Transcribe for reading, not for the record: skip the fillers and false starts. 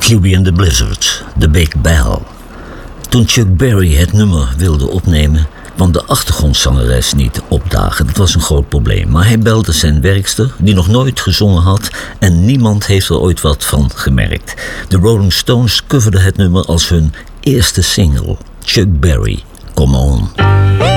QB and the Blizzard, The Big Bell. Toen Chuck Berry het nummer wilde opnemen, kwam de achtergrondzangeres niet opdagen. Dat was een groot probleem. Maar hij belde zijn werkster, die nog nooit gezongen had, en niemand heeft er ooit wat van gemerkt. De Rolling Stones coverden het nummer als hun eerste single. Chuck Berry, Come On.